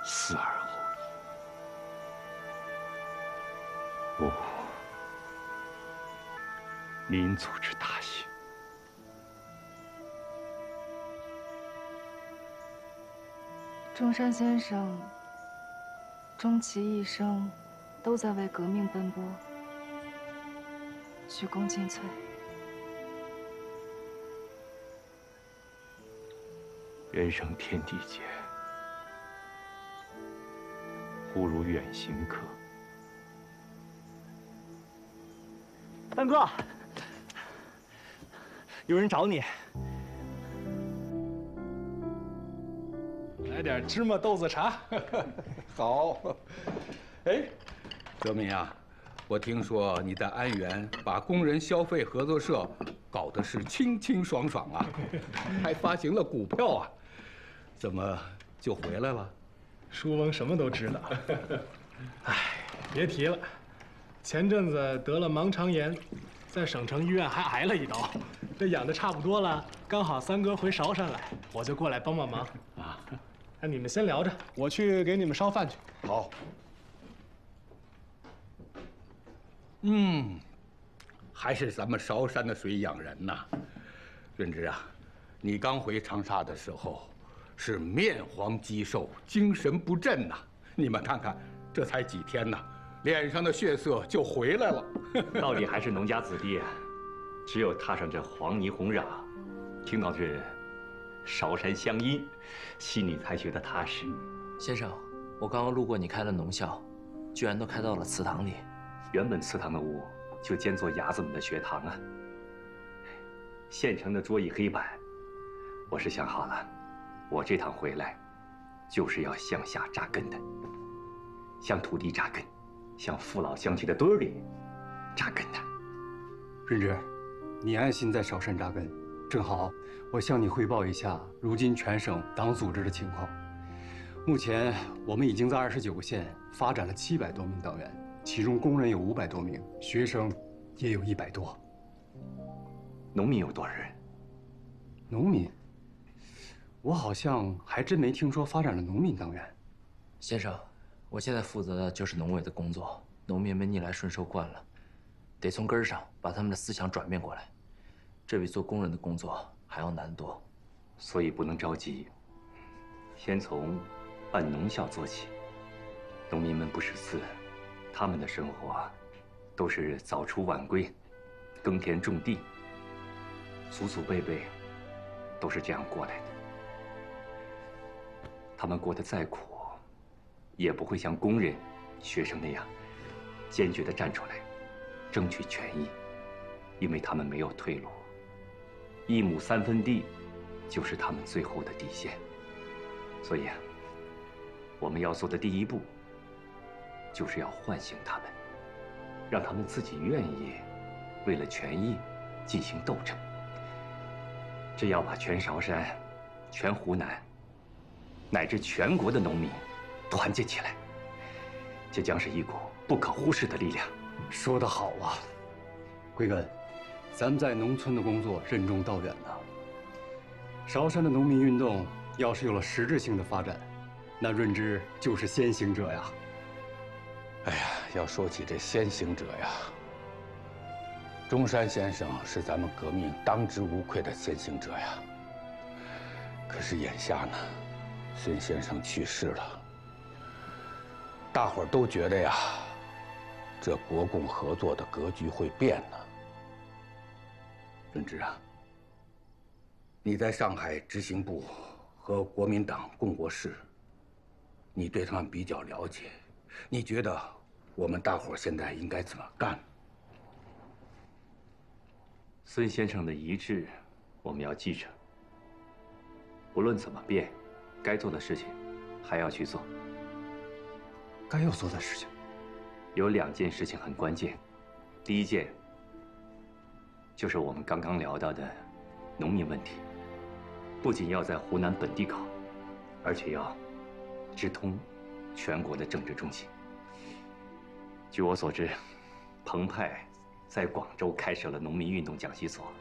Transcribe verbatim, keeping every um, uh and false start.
死而后已。不，民族之大幸。 中山先生终其一生都在为革命奔波，鞠躬尽瘁。 人生天地间，忽如远行客。 三哥，有人找你。 来点芝麻豆子茶， 好。哎，德明啊，我听说你在安源把工人消费合作社搞得是清清爽爽啊，还发行了股票啊，怎么就回来了？ 书翁什么都知道。哎，别提了，前阵子得了盲肠炎，在省城医院还挨了一刀，这养的差不多了，刚好三哥回韶山来，我就过来帮帮忙啊。 哎，你们先聊着，我去给你们烧饭去。 好。嗯，还是咱们韶山的水养人呐。润之啊，你刚回长沙的时候，是面黄肌瘦，精神不振呐。你们看看，这才几天呐，脸上的血色就回来了。 到底还是农家子弟啊，只有踏上这黄泥红壤，听到这韶山乡音，心里才觉得踏实。 先生，我刚刚路过你开的农校，居然都开到了祠堂里。 原本祠堂的屋就兼做伢子们的学堂啊。县城的桌椅黑板，我是想好了，我这趟回来，就是要向下扎根的，向土地扎根，向父老乡亲的堆儿里扎根的。 润之，你安心在韶山扎根。 正好，我向你汇报一下如今全省党组织的情况。目前，我们已经在二十九个县发展了七百多名党员，其中工人有五百多名，学生也有一百多。 农民有多少人？ 农民，我好像还真没听说发展了农民党员。 先生，我现在负责的就是农委的工作，农民们逆来顺受惯了，得从根儿上把他们的思想转变过来。 这比做工人的工作还要难多， 所以不能着急，先从办农校做起。农民们不识字，他们的生活都是早出晚归，耕田种地，祖祖辈辈都是这样过来的。他们过得再苦，也不会像工人、学生那样坚决地站出来，争取权益，因为他们没有退路。 一亩三分地，就是他们最后的底线。所以啊，我们要做的第一步，就是要唤醒他们，让他们自己愿意为了权益进行斗争。这要把全韶山、全湖南，乃至全国的农民团结起来，这将是一股不可忽视的力量。 说得好啊，贵根。 咱们在农村的工作任重道远呐。韶山的农民运动要是有了实质性的发展，那润之就是先行者呀。 哎呀，要说起这先行者呀，中山先生是咱们革命当之无愧的先行者呀。可是眼下呢，孙先生去世了，大伙儿都觉得呀，这国共合作的格局会变呢。 润之啊，你在上海执行部和国民党共国室，你对他们比较了解，你觉得我们大伙儿现在应该怎么干？ 孙先生的遗志，我们要继承。无论怎么变，该做的事情还要去做。 该要做的事情， 有两件事情很关键。第一件。 就是我们刚刚聊到的农民问题，不仅要在湖南本地搞，而且要直通全国的政治中心。据我所知，彭湃在广州开设了农民运动讲习所，